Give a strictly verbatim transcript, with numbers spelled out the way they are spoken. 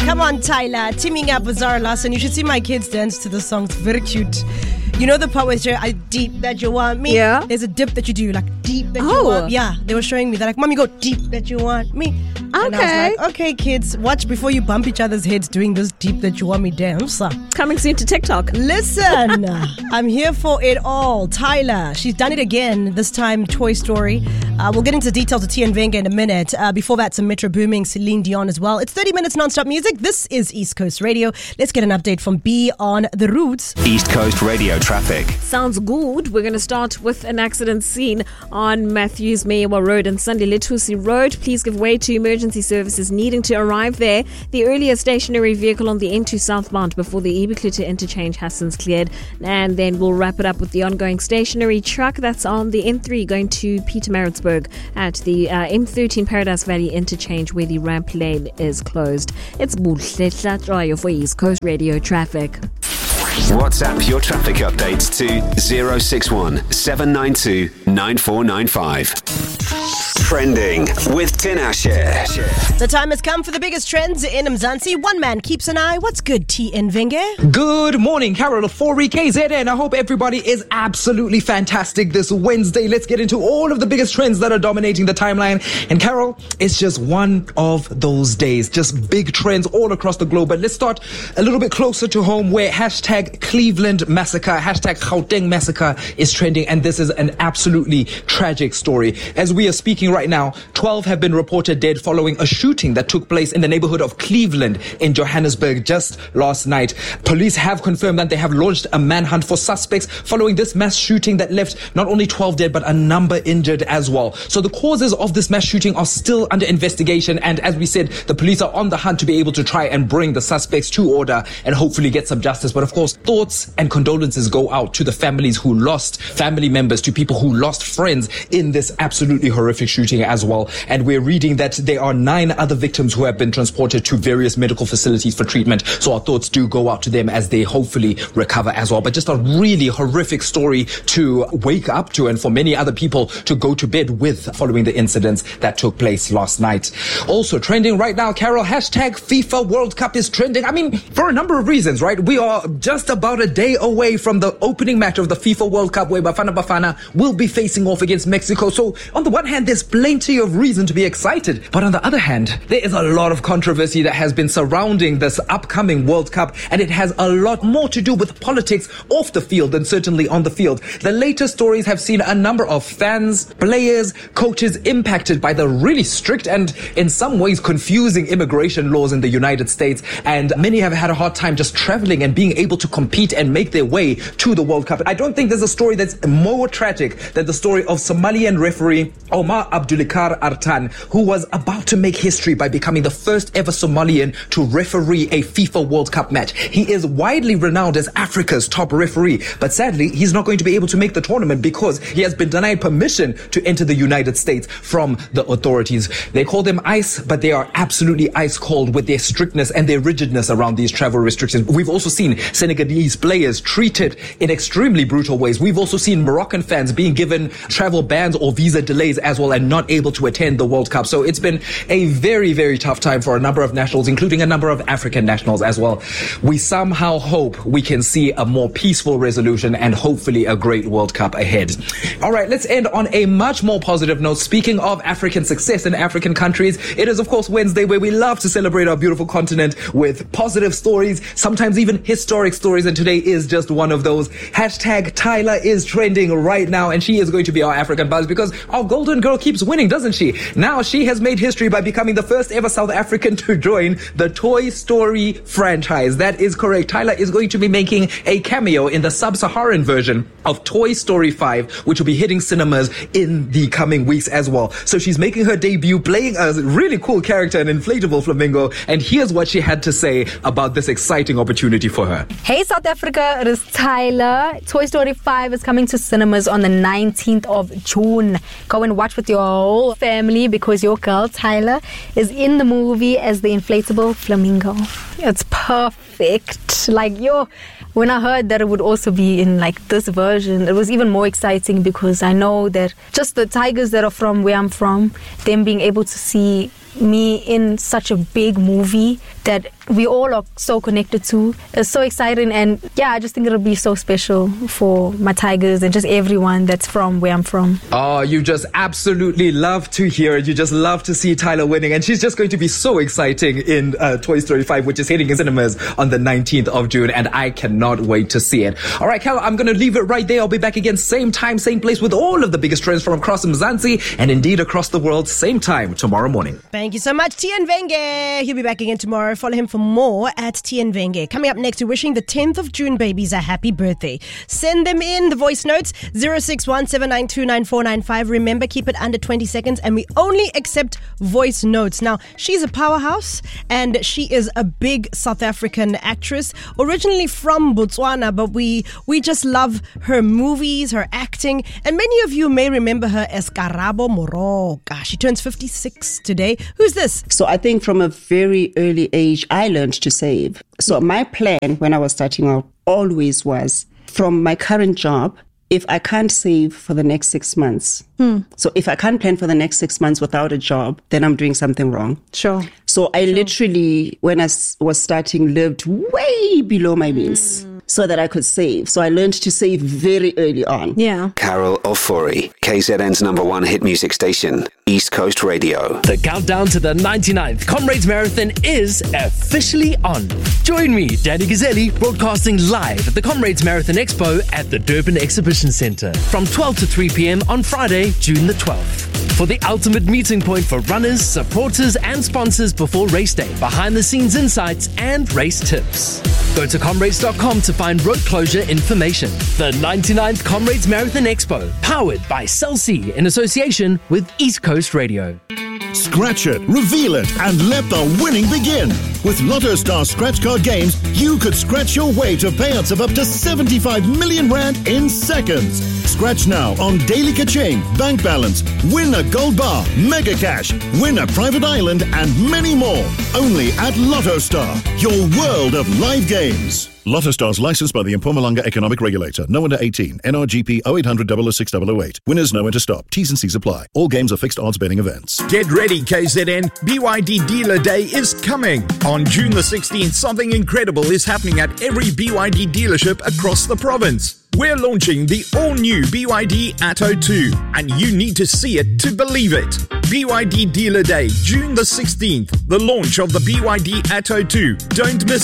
Come on, Tyler. Teaming up with Zara Larsson. You should see my kids dance to the song. It's very cute. You know the part where I deep that you want me? Yeah. There's a dip that you do, like deep that oh. you want. Yeah, they were showing me. They're like, Mommy, go deep that you want me. Okay. And I was like, okay, kids, watch before you bump each other's heads doing this deep that you want me dance. Coming soon to TikTok. Listen, I'm here for it all. Tyler, she's done it again, this time Toy Story. Uh, we'll get into details of T N Venga in a minute. Uh, before that, some Metro Booming, Celine Dion as well. It's thirty minutes non-stop music. This is East Coast Radio. Let's get an update from B on the routes. East Coast Radio traffic. Sounds good. We're going to start with an accident scene on Matthews Mayowa Road and Sunday Letusi Road. Please give way to emergency services needing to arrive there. The earlier stationary vehicle on the N two southbound before the Ebikluta interchange has since cleared. And then we'll wrap it up with the ongoing stationary truck that's on the N three going to Pietermaritzburg at the uh, M thirteen Paradise Valley interchange where the ramp lane is closed. It's Buhle Hlatrayo for East Coast Radio traffic. WhatsApp your traffic updates to zero six one seven nine two nine four nine five. Trending with Tinashe. The time has come for the biggest trends in Mzansi. One man keeps an eye. What's good, T N Venga? Good morning, Carol for K Z N. I hope everybody is absolutely fantastic this Wednesday. Let's get into all of the biggest trends that are dominating the timeline. And Carol, it's just one of those days. Just big trends all across the globe. But let's start a little bit closer to home where hashtag Cleveland Massacre, hashtag Gauteng Massacre is trending. And this is an absolutely tragic story. As we are speaking right now, twelve have been reported dead following a shooting that took place in the neighborhood of Cleveland in Johannesburg just last night. Police have confirmed that they have launched a manhunt for suspects following this mass shooting that left not only twelve dead but a number injured as well. So the causes of this mass shooting are still under investigation, and as we said, the police are on the hunt to be able to try and bring the suspects to order and hopefully get some justice. But of course, thoughts and condolences go out to the families who lost family members, to people who lost friends in this absolutely horrific shooting as well. And we're reading that there are nine other victims who have been transported to various medical facilities for treatment. So our thoughts do go out to them as they hopefully recover as well. But just a really horrific story to wake up to, and for many other people to go to bed with following the incidents that took place last night. Also trending right now, Carol, hashtag FIFA World Cup is trending. I mean, for a number of reasons, right? We are just about a day away from the opening match of the FIFA World Cup where Bafana Bafana will be facing off against Mexico. So on the one hand, there's plenty of reason to be excited. But on the other hand, there is a lot of controversy that has been surrounding this upcoming World Cup, and it has a lot more to do with politics off the field than certainly on the field. The latest stories have seen a number of fans, players, coaches impacted by the really strict and in some ways confusing immigration laws in the United States, and many have had a hard time just traveling and being able to compete and make their way to the World Cup. I don't think there's a story that's more tragic than the story of Somalian referee Omar Abdulikar Artan, who was about to make history by becoming the first ever Somalian to referee a FIFA World Cup match. He is widely renowned as Africa's top referee, but sadly, he's not going to be able to make the tournament because he has been denied permission to enter the United States from the authorities. They call them ICE, but they are absolutely ice cold with their strictness and their rigidness around these travel restrictions. We've also seen Senegalese players treated in extremely brutal ways. We've also seen Moroccan fans being given travel bans or visa delays as well and not able to attend the World Cup. So it's been a very, very tough time for a number of nationals, including a number of African nationals as well. We somehow hope we can see a more peaceful resolution and hopefully a great World Cup ahead. All right, let's end on a much more positive note. Speaking of African success in African countries, it is of course Wednesday, where we love to celebrate our beautiful continent with positive stories, sometimes even historic stories, and today is just one of those. Hashtag Tyler is trending right now, and she is going to be our African buzz because our golden girl keeps winning, doesn't she? Now she has made history by becoming the first ever South African to join the Toy Story franchise. That is correct. Tyler is going to be making a cameo in the sub-Saharan version of Toy Story five, which will be hitting cinemas in the coming weeks as well. So she's making her debut playing a really cool character, an inflatable flamingo, and here's what she had to say about this exciting opportunity for her. Hey South Africa, it is Tyler. Toy Story five is coming to cinemas on the nineteenth of June. Go and watch with your whole family because your girl Tyler is in the movie as the inflatable flamingo. It's perfect. Like, yo, when I heard that it would also be in like this version, it was even more exciting because I know that just the tigers that are from where I'm from, them being able to see me in such a big movie, that we all are so connected to. It's so exciting, and yeah, I just think it'll be so special for my Tigers and just everyone that's from where I'm from. Oh, you just absolutely love to hear it. You just love to see Tyla winning, and she's just going to be so exciting in uh, Toy Story five, which is hitting in cinemas on the nineteenth of June, and I cannot wait to see it. All right, Carol, I'm going to leave it right there. I'll be back again same time, same place with all of the biggest trends from across Mzansi and indeed across the world, same time tomorrow morning. Thank you so much, Tian Venge. He'll be back again tomorrow. Follow him for more at Tian Venge. Coming up next, we're wishing the tenth of June babies a happy birthday. Send them in, the voice notes, zero six one seven nine two nine four nine five. Remember, keep it under twenty seconds, and we only accept voice notes. Now, she's a powerhouse, and she is a big South African actress, originally from Botswana, but we, we just love her movies, her acting, and many of you may remember her as Karabo Moroka. She turns fifty-six today. Who's this? So I think from a very early age, I learned to save. So my plan when I was starting out always was, from my current job, if I can't save for the next six months, hmm. so if I can't plan for the next six months without a job, then I'm doing something wrong. Sure. So I sure. literally, when I was starting, lived way below my means. Mm. So that I could save. So I learned to save very early on. Yeah. Carol Ofori, K Z N's number one hit music station, East Coast Radio. The countdown to the ninety-ninth Comrades Marathon is officially on. Join me, Danny Gazzelli, broadcasting live at the Comrades Marathon Expo at the Durban Exhibition Centre from twelve to three p.m. on Friday, June the twelfth. For the ultimate meeting point for runners, supporters and sponsors before race day, behind the scenes insights and race tips. Go to comrades dot com to find road closure information. The ninety-ninth Comrades Marathon Expo, powered by Cell C in association with East Coast Radio. Scratch it, reveal it, and let the winning begin. With Lotto Star Scratch Card games, you could scratch your way to payouts of up to seventy-five million rand in seconds. Scratch now on Daily Kaching, Bank Balance, win a gold bar, Mega Cash, win a private island, and many more. Only at Lotto Star, your world of live games. Lotto Stars licensed by the Mpumalanga Economic Regulator. No under eighteen. N R G P oh eight hundred, double oh six, double oh eight. Winners know when to stop. T's and C's apply. All games are fixed odds betting events. Get ready, K Z N. B Y D Dealer Day is coming. On June the sixteenth, something incredible is happening at every B Y D dealership across the province. We're launching the all-new B Y D Atto two, and you need to see it to believe it. B Y D Dealer Day, June the sixteenth, the launch of the B Y D Atto two. Don't miss